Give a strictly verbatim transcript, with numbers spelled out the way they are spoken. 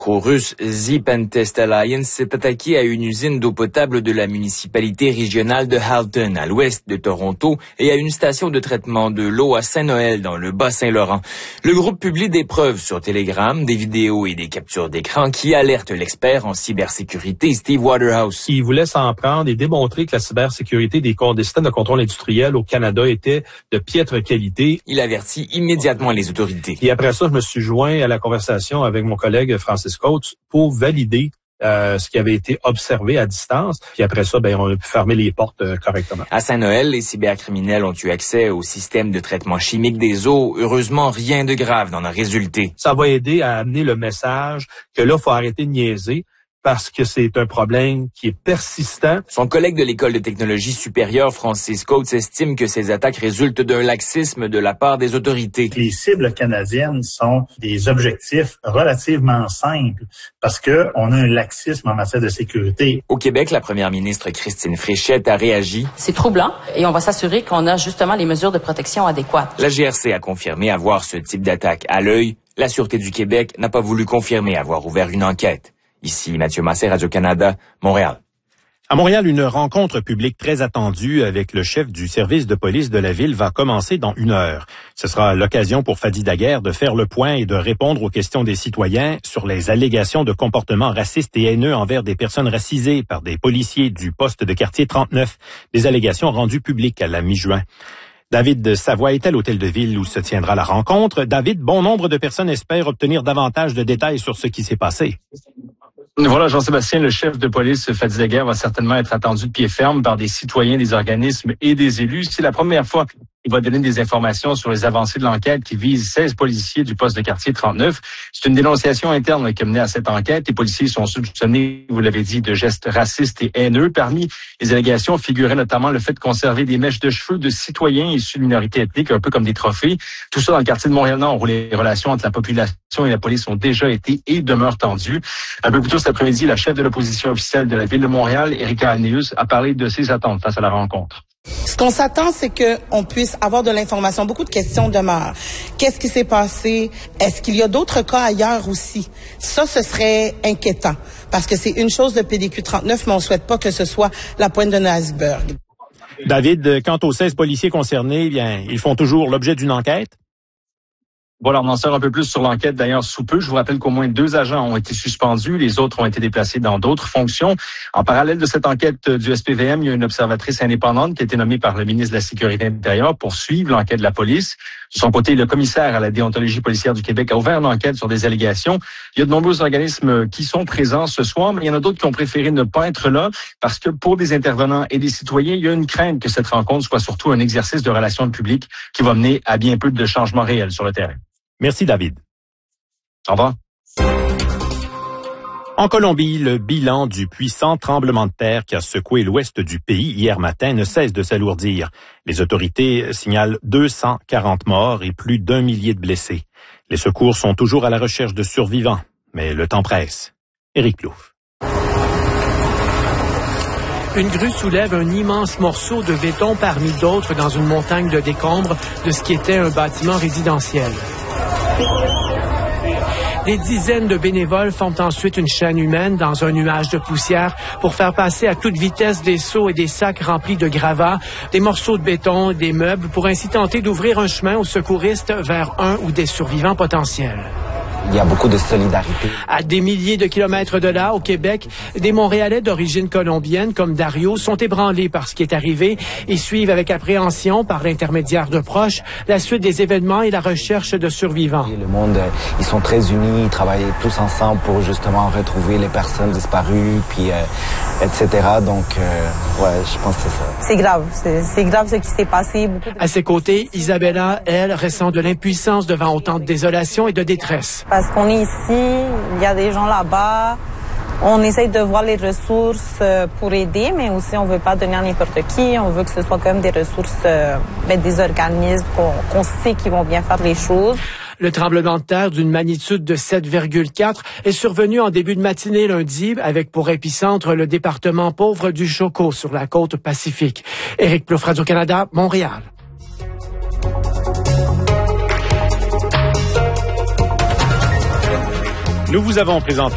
Pro-russe The Pentest Alliance s'est attaqué à une usine d'eau potable de la municipalité régionale de Halton, à l'ouest de Toronto, et à une station de traitement de l'eau à Saint-Noël, dans le Bas-Saint-Laurent. Le groupe publie des preuves sur Telegram, des vidéos et des captures d'écran qui alertent l'expert en cybersécurité Steve Waterhouse. Il voulait s'en prendre et démontrer que la cybersécurité des, des systèmes de contrôle industriel au Canada était de piètre qualité. Il avertit immédiatement les autorités. Et après ça, je me suis joint à la conversation avec mon collègue Francis Coates pour valider euh, ce qui avait été observé à distance. Puis après ça, ben, on a pu fermer les portes euh, correctement. À Saint-Noël, les cybercriminels ont eu accès au système de traitement chimique des eaux. Heureusement, rien de grave n'en a résulté. Ça va aider à amener le message que là, il faut arrêter de niaiser, parce que c'est un problème qui est persistant. Son collègue de l'École de technologie supérieure, Francis Coates, estime que ces attaques résultent d'un laxisme de la part des autorités. Les cibles canadiennes sont des objectifs relativement simples parce que on a un laxisme en matière de sécurité. Au Québec, la première ministre Christine Fréchette a réagi. C'est troublant et on va s'assurer qu'on a justement les mesures de protection adéquates. La G R C a confirmé avoir ce type d'attaque à l'œil. La Sûreté du Québec n'a pas voulu confirmer avoir ouvert une enquête. Ici, Mathieu Massé, Radio-Canada, Montréal. À Montréal, une rencontre publique très attendue avec le chef du service de police de la ville va commencer dans une heure. Ce sera l'occasion pour Fadi Daguerre de faire le point et de répondre aux questions des citoyens sur les allégations de comportements racistes et haineux envers des personnes racisées par des policiers du poste de quartier trente-neuf. Des allégations rendues publiques à la mi-juin. David Savoie est à l'hôtel de ville où se tiendra la rencontre. David, bon nombre de personnes espèrent obtenir davantage de détails sur ce qui s'est passé. Voilà, Jean-Sébastien, le chef de police, Fadi Daguerre, va certainement être attendu de pied ferme par des citoyens, des organismes et des élus. C'est la première fois qu'il va donner des informations sur les avancées de l'enquête qui vise seize policiers du poste de quartier trente-neuf. C'est une dénonciation interne qui a mené à cette enquête. Les policiers sont soupçonnés, vous l'avez dit, de gestes racistes et haineux. Parmi les allégations figurait notamment le fait de conserver des mèches de cheveux de citoyens issus de minorités ethniques, un peu comme des trophées. Tout ça dans le quartier de Montréal-Nord, où les relations entre la population et la police ont déjà été et demeurent tendues. Un peu plus tôt cet après-midi, la chef de l'opposition officielle de la ville de Montréal, Erika Anneus, a parlé de ses attentes face à la rencontre. Ce qu'on s'attend, c'est qu'on puisse avoir de l'information. Beaucoup de questions demeurent. Qu'est-ce qui s'est passé? Est-ce qu'il y a d'autres cas ailleurs aussi? Ça, ce serait inquiétant. Parce que c'est une chose de P D Q trente-neuf, mais on ne souhaite pas que ce soit la pointe d'un iceberg. David, quant aux seize policiers concernés, bien, ils font toujours l'objet d'une enquête? Voilà, on en sait un peu plus sur l'enquête d'ailleurs sous peu. Je vous rappelle qu'au moins deux agents ont été suspendus, les autres ont été déplacés dans d'autres fonctions. En parallèle de cette enquête du S P V M, il y a une observatrice indépendante qui a été nommée par le ministre de la Sécurité intérieure pour suivre l'enquête de la police. De son côté, le commissaire à la déontologie policière du Québec a ouvert une enquête sur des allégations. Il y a de nombreux organismes qui sont présents ce soir, mais il y en a d'autres qui ont préféré ne pas être là parce que pour des intervenants et des citoyens, il y a une crainte que cette rencontre soit surtout un exercice de relations publiques qui va mener à bien peu de changements réels sur le terrain. Merci, David. Au revoir. En Colombie, le bilan du puissant tremblement de terre qui a secoué l'ouest du pays hier matin ne cesse de s'alourdir. Les autorités signalent deux cent quarante morts et plus d'un millier de blessés. Les secours sont toujours à la recherche de survivants, mais le temps presse. Éric Plouffe. Une grue soulève un immense morceau de béton parmi d'autres dans une montagne de décombres de ce qui était un bâtiment résidentiel. Des dizaines de bénévoles forment ensuite une chaîne humaine dans un nuage de poussière pour faire passer à toute vitesse des seaux et des sacs remplis de gravats, des morceaux de béton, des meubles, pour ainsi tenter d'ouvrir un chemin aux secouristes vers un ou des survivants potentiels. Il y a beaucoup de solidarité. À des milliers de kilomètres de là, au Québec, des Montréalais d'origine colombienne comme Dario sont ébranlés par ce qui est arrivé et suivent avec appréhension, par l'intermédiaire de proches, la suite des événements et la recherche de survivants. Le monde, ils sont très unis, ils travaillent tous ensemble pour justement retrouver les personnes disparues, puis euh, et cetera. Donc, euh, ouais, je pense que c'est ça. C'est grave, c'est, c'est grave ce qui s'est passé. Beaucoup de... À ses côtés, Isabella, elle, ressent de l'impuissance devant autant de désolation et de détresse. Parce qu'on est ici, il y a des gens là-bas, on essaye de voir les ressources pour aider, mais aussi on veut pas donner à n'importe qui, on veut que ce soit quand même des ressources, ben, des organismes qu'on, qu'on sait qu'ils vont bien faire les choses. Le tremblement de terre d'une magnitude de sept virgule quatre est survenu en début de matinée lundi avec pour épicentre le département pauvre du Choco sur la côte Pacifique. Éric Plouffe, Radio-Canada, Montréal. Nous vous avons présenté